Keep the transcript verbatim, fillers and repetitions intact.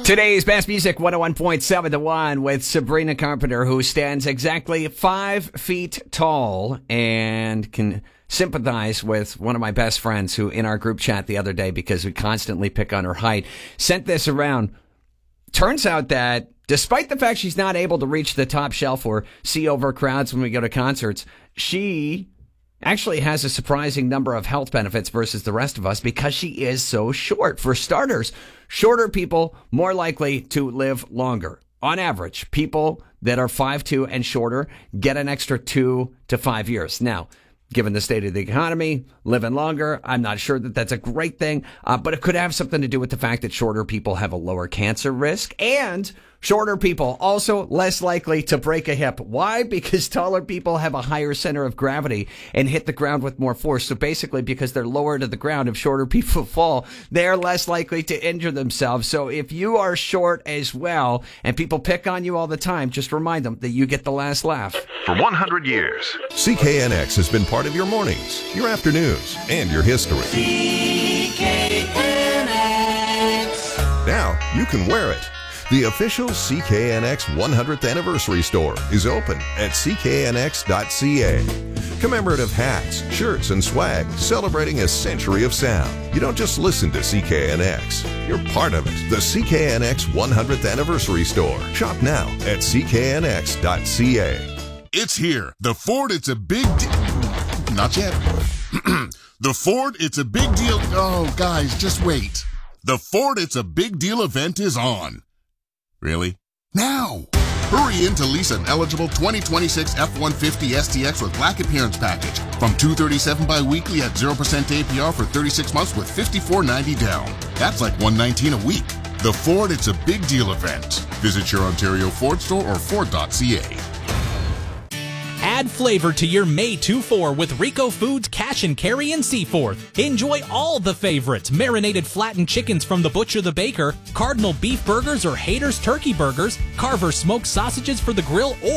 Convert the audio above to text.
Today's Best Music one oh one point seven to one with Sabrina Carpenter, who stands exactly five feet tall and can sympathize with one of my best friends who, in our group chat the other day, because we constantly pick on her height, sent this around. Turns out that despite the fact she's not able to reach the top shelf or see over crowds when we go to concerts, she actually has a surprising number of health benefits versus the rest of us because she is so short. For starters, shorter people more likely to live longer. On average, people that are five two and shorter get an extra two to five years. Now, given the state of the economy, living longer, I'm not sure that that's a great thing, uh, but it could have something to do with the fact that shorter people have a lower cancer risk, and shorter people also less likely to break a hip. Why? Because taller people have a higher center of gravity and hit the ground with more force. So basically, because they're lower to the ground, if shorter people fall, they're less likely to injure themselves. So if you are short as well and people pick on you all the time, just remind them that you get the last laugh. For one hundred years, C K N X has been part of your mornings, your afternoons, and your history. C K N X. Now you can wear it. The official C K N X one hundredth Anniversary Store is open at C K N X dot C A. Commemorative hats, shirts, and swag celebrating a century of sound. You don't just listen to C K N X. You're part of it. The C K N X one hundredth Anniversary Store. Shop now at C K N X dot C A. It's here. The Ford, it's a big deal. Not yet. The Ford, it's a big deal. Oh, guys, just wait. The Ford, it's a big deal event is on. Really? Now! Hurry in to lease an eligible twenty twenty-six F one fifty S T X with Black Appearance Package from two hundred thirty-seven dollars bi-weekly at zero percent A P R for thirty-six months with fifty-four ninety down. That's like one hundred nineteen dollars a week. The Ford, it's a big deal event. Visit your Ontario Ford store or Ford dot C A. Add flavor to your May two four with Rico Foods Cash and Carry in Seaforth. Enjoy all the favorites: marinated flattened chickens from the Butcher the Baker, Cardinal beef burgers or Haters turkey burgers, Carver smoked sausages for the grill, or